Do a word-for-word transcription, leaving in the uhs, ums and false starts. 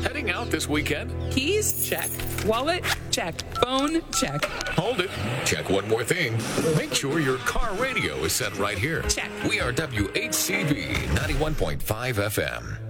Heading out this weekend? Keys? Check. Wallet? Check. Phone? Check. Hold it. Check one more thing. Make sure your car radio is set right here. Check. We are W H C V ninety-one point five F M.